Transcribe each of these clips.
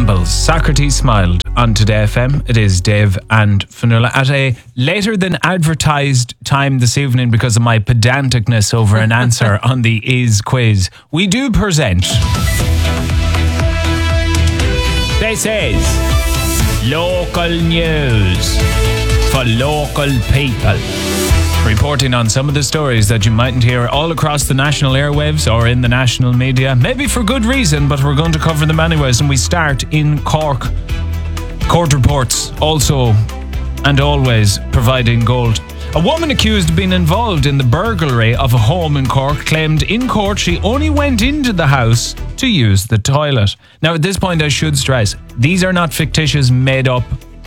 Campbell's Socrates Smiled on Today FM. It is Dave and Fionnuala at a later than advertised time this evening because of my pedanticness over an answer on the Is quiz. We do present This is local news for local people. Reporting on some of the stories that you mightn't hear all across the national airwaves or in the national media. Maybe for good reason, but we're going to cover them anyways. And we start in Cork. Court reports also and always providing gold. A woman accused of being involved in the burglary of a home in Cork claimed in court she only went into the house to use the toilet. Now at this point I should stress, these are not fictitious, made up,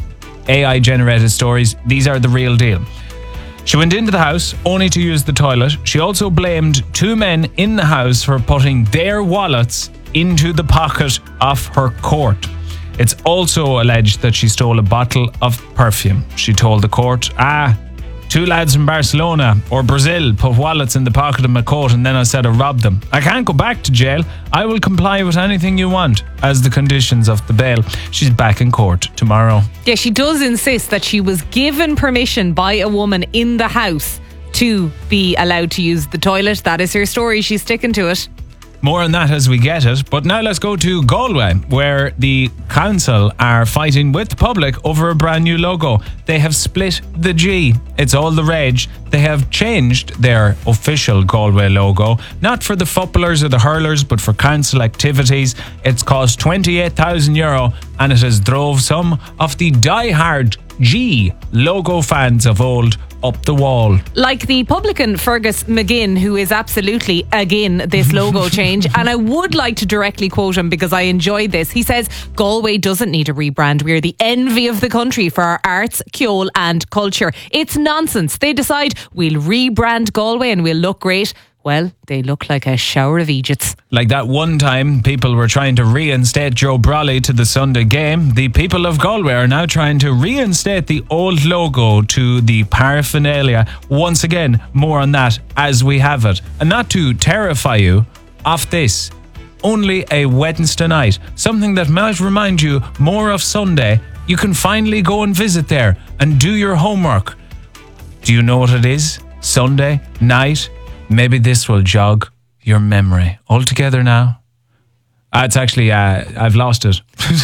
AI generated stories. These are the real deal. She went into the house only to use the toilet. She also blamed two men in the house for putting their wallets into the pocket of her coat. It's also alleged that she stole a bottle of perfume. She told the court, two lads from Barcelona or Brazil put wallets in the pocket of my coat and then I said I robbed them. I can't go back to jail. I will comply with anything you want as the conditions of the bail. She's back in court tomorrow. Yeah, she does insist that she was given permission by a woman in the house to be allowed to use the toilet. That is her story. She's sticking to it. More on that as we get it. But now let's go to Galway, where the council are fighting with the public over a brand new logo. They have split the G. It's all the rage. They have changed their official Galway logo, not for the footballers or the hurlers, but for council activities. It's cost €28,000 and it has drove some of the die-hard G logo fans of old up the wall. Like the publican Fergus McGinn, who is absolutely again this logo change. And I would like to directly quote him because I enjoyed this. He says, Galway doesn't need a rebrand. We're the envy of the country for our arts, ceol and culture. It's nonsense. They decide we'll rebrand Galway and we'll look great. Well, they look like a shower of Egypts. Like that one time people were trying to reinstate Joe Brolly to the Sunday game, the people of Galway are now trying to reinstate the old logo to the paraphernalia. Once again, more on that as we have it. And not to terrify you off this, only a Wednesday night, something that might remind you more of Sunday. You can finally go and visit there and do your homework. Do you know what it is? Sunday night? Maybe this will jog your memory. All together now? It's actually, I've lost it.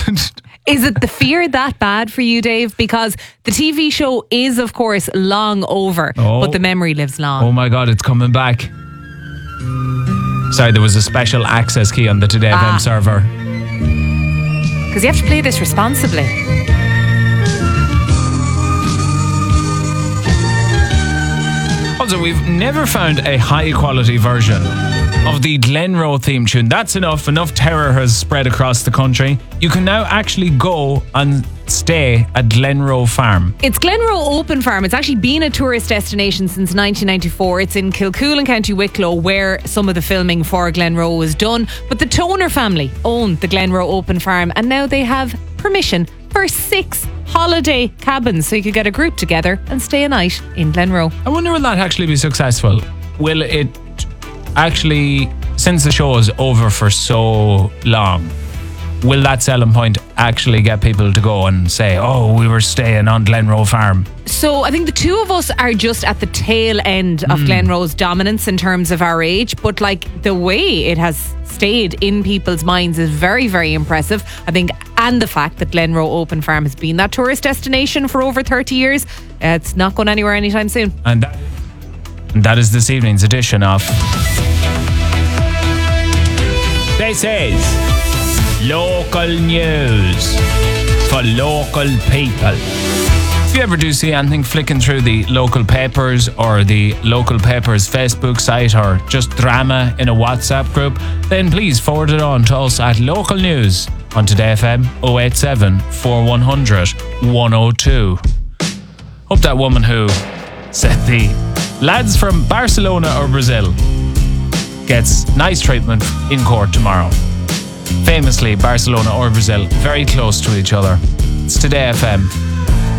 Is it the fear that bad for you, Dave? Because the TV show is, of course, long over, but the memory lives long. Oh my God, it's coming back. Sorry, there was a special access key on the Today FM server. Because you have to play this responsibly. Also, we've never found a high quality version of the Glenroe theme tune. That's enough terror has spread across the country. You can now actually go and stay at Glenroe Farm. It's Glenroe Open Farm. It's actually been a tourist destination since 1994. It's in Kilcoolan, County Wicklow, where some of the filming for Glenroe was done. But the Toner family own the Glenroe Open Farm and now they have permission for 6 holiday cabins, so you could get a group together and stay a night in Glenroe. I wonder will that actually be successful? Will it actually, since the show is over for so long, will that selling point actually get people to go and say, oh, we were staying on Glenroe Farm? So I think the two of us are just at the tail end of Glenroe's dominance in terms of our age, but like the way it has stayed in people's minds is very, very impressive. I think, and the fact that Glenroe Open Farm has been that tourist destination for over 30 years, it's not going anywhere anytime soon. And that is this evening's edition of This is Local News for Local People. If you ever do see anything flicking through the local papers or the local papers Facebook site or just drama in a WhatsApp group, then please forward it on to us at Local News on Today FM 087 4100 102. Hope that woman who said the lads from Barcelona or Brazil gets nice treatment in court tomorrow. Famously, Barcelona or Brazil, very close to each other. It's Today FM.